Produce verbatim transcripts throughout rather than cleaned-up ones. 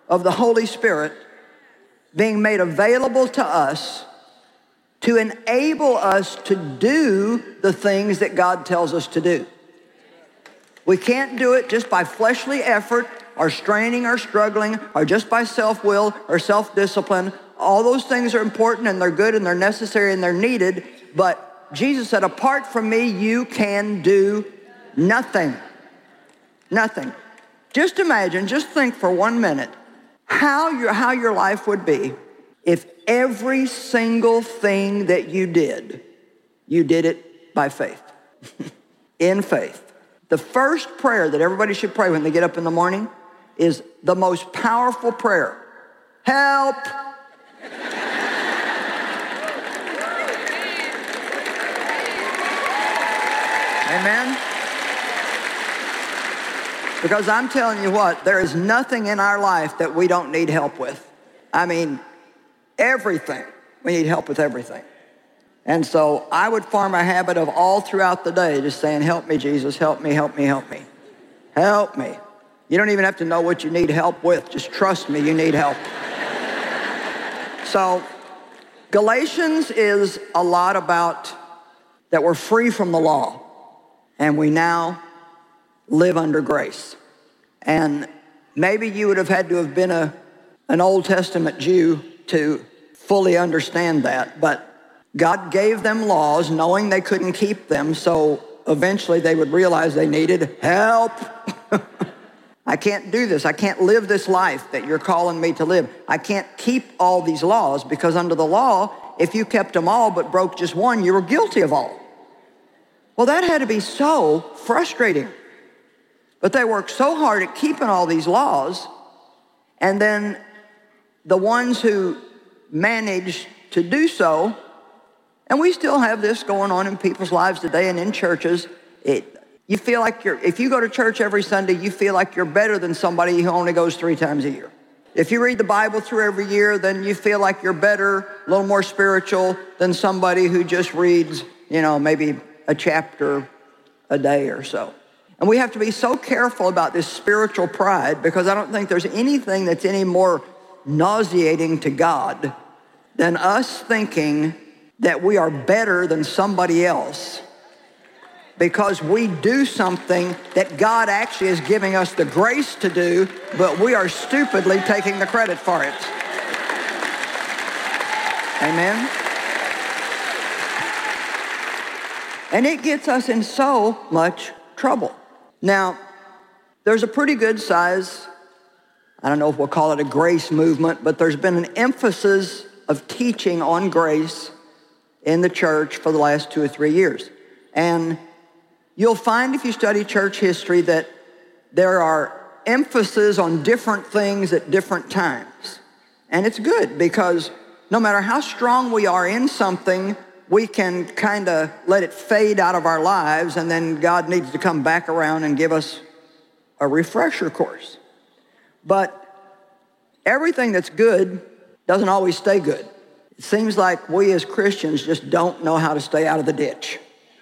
of the Holy Spirit being made available to us to enable us to do the things that God tells us to do. We can't do it just by fleshly effort or straining or struggling or just by self-will or self-discipline. All those things are important and they're good and they're necessary and they're needed, but Jesus said, apart from me, you can do nothing. Nothing. Just imagine, just think for one minute how your, how your life would be if every single thing that you did, you did it by faith, in faith. The first prayer that everybody should pray when they get up in the morning is the most powerful prayer. Help! Amen? Because I'm telling you what, there is nothing in our life that we don't need help with. I mean, everything. We need help with everything. And so I would form a habit of all throughout the day just saying, help me, Jesus, help me, help me, help me. Help me. You don't even have to know what you need help with. Just trust me, you need help. So Galatians is a lot about that we're free from the law and we now live under grace. And maybe you would have had to have been a, an Old Testament Jew to fully understand that, but God gave them laws knowing they couldn't keep them, so eventually they would realize they needed help. I can't do this. I can't live this life that you're calling me to live. I can't keep all these laws because under the law, if you kept them all but broke just one, you were guilty of all. Well, that had to be so frustrating. But they worked so hard at keeping all these laws, and then the ones who managed to do so, and we still have this going on in people's lives today and in churches. It, you feel like you're, if you go to church every Sunday, you feel like you're better than somebody who only goes three times a year. If you read the Bible through every year, then you feel like you're better, a little more spiritual than somebody who just reads, you know, maybe a chapter a day or so. And we have to be so careful about this spiritual pride because I don't think there's anything that's any more nauseating to God than us thinking that we are better than somebody else because we do something that God actually is giving us the grace to do, but we are stupidly taking the credit for it. Amen? And it gets us in so much trouble. Now, there's a pretty good size, I don't know if we'll call it a grace movement, but there's been an emphasis of teaching on grace in the church for the last two or three years. And you'll find if you study church history that there are emphases on different things at different times. And it's good because no matter how strong we are in something, we can kind of let it fade out of our lives, and then God needs to come back around and give us a refresher course. But everything that's good doesn't always stay good. It seems like we as Christians just don't know how to stay out of the ditch.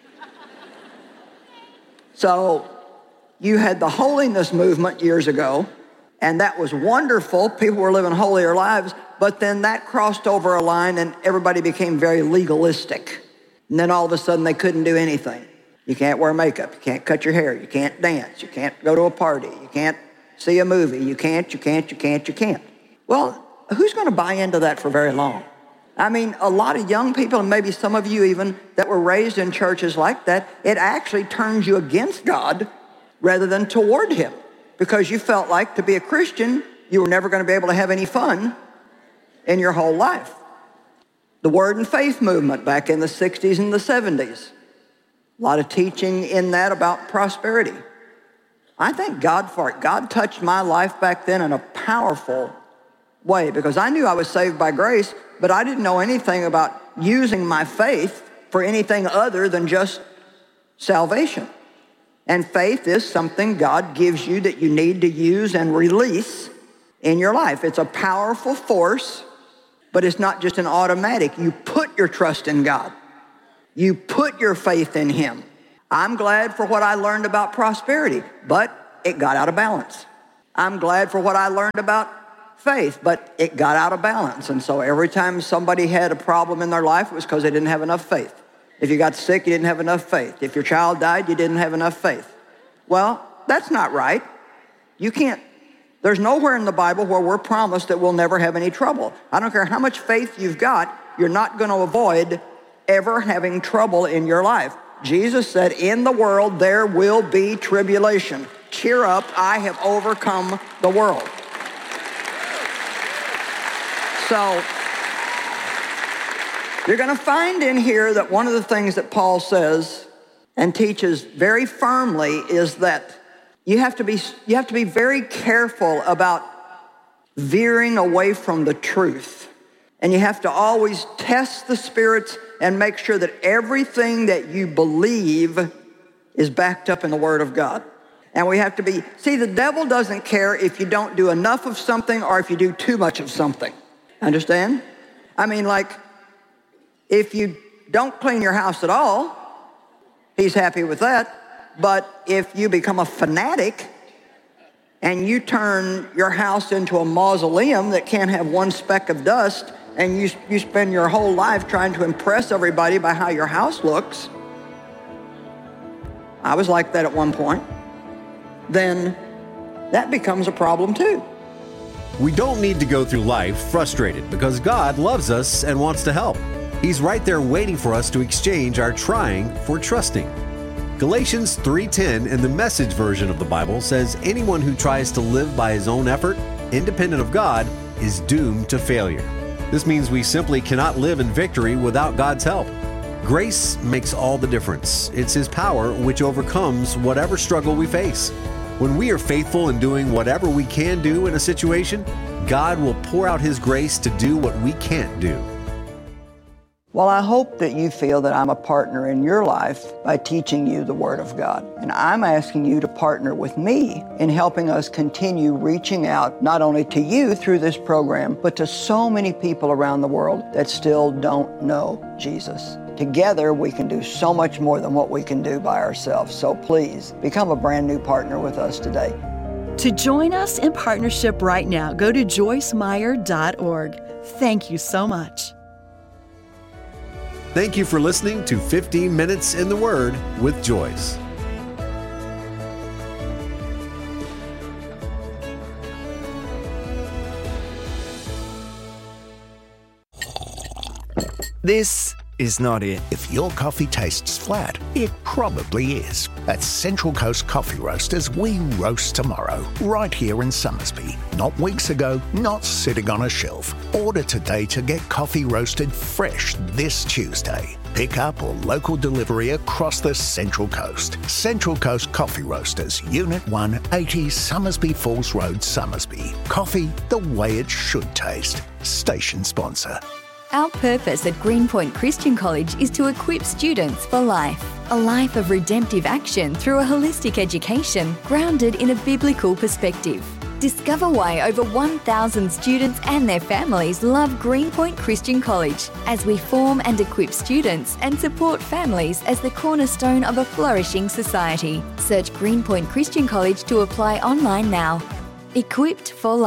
So you had the holiness movement years ago, and that was wonderful. People were living holier lives, but then that crossed over a line and everybody became very legalistic. And then all of a sudden they couldn't do anything. You can't wear makeup, you can't cut your hair, you can't dance, you can't go to a party, you can't see a movie, you can't, you can't, you can't, you can't. Well, who's going to buy into that for very long? I mean, a lot of young people, and maybe some of you even, that were raised in churches like that, it actually turns you against God rather than toward him, because you felt like to be a Christian, you were never going to be able to have any fun in your whole life. The Word and Faith movement back in the sixties and the seventies, a lot of teaching in that about prosperity. I thank God for it. God touched my life back then in a powerful way because I knew I was saved by grace, but I didn't know anything about using my faith for anything other than just salvation. And faith is something God gives you that you need to use and release in your life. It's a powerful force, but it's not just an automatic. You put your trust in God. You put your faith in him. I'm glad for what I learned about prosperity, but it got out of balance. I'm glad for what I learned about faith, but it got out of balance. And so every time somebody had a problem in their life, it was because they didn't have enough faith. If you got sick, you didn't have enough faith. If your child died, you didn't have enough faith. Well, that's not right. You can't, there's nowhere in the Bible where we're promised that we'll never have any trouble. I don't care how much faith you've got, you're not going to avoid ever having trouble in your life. Jesus said, in the world there will be tribulation. Cheer up, I have overcome the world. So, you're going to find in here that one of the things that Paul says and teaches very firmly is that you have to be, you have to be very careful about veering away from the truth. And you have to always test the spirits and make sure that everything that you believe is backed up in the Word of God. And we have to be, see, the devil doesn't care if you don't do enough of something or if you do too much of something. Understand? I mean, like, if you don't clean your house at all, he's happy with that. But if you become a fanatic and you turn your house into a mausoleum that can't have one speck of dust, and you, you spend your whole life trying to impress everybody by how your house looks, I was like that at one point, then that becomes a problem too. We don't need to go through life frustrated because God loves us and wants to help. He's right there waiting for us to exchange our trying for trusting. Galatians three ten in the Message version of the Bible says anyone who tries to live by his own effort, independent of God, is doomed to failure. This means we simply cannot live in victory without God's help. Grace makes all the difference. It's His power which overcomes whatever struggle we face. When we are faithful in doing whatever we can do in a situation, God will pour out His grace to do what we can't do. Well, I hope that you feel that I'm a partner in your life by teaching you the Word of God. And I'm asking you to partner with me in helping us continue reaching out not only to you through this program, but to so many people around the world that still don't know Jesus. Together, we can do so much more than what we can do by ourselves. So please, become a brand new partner with us today. To join us in partnership right now, go to joyce meyer dot org. Thank you so much. Thank you for listening to fifteen minutes in the Word with Joyce. This is not it. If your coffee tastes flat, it probably is. At Central Coast Coffee Roasters, we roast tomorrow, right here in Somersby. Not weeks ago, not sitting on a shelf. Order today to get coffee roasted fresh this Tuesday. Pick up or local delivery across the Central Coast. Central Coast Coffee Roasters, Unit one, eighty Somersby Falls Road, Somersby. Coffee the way it should taste. Station sponsor. Our purpose at Greenpoint Christian College is to equip students for life. A life of redemptive action through a holistic education grounded in a biblical perspective. Discover why over one thousand students and their families love Greenpoint Christian College as we form and equip students and support families as the cornerstone of a flourishing society. Search Greenpoint Christian College to apply online now. Equipped for life.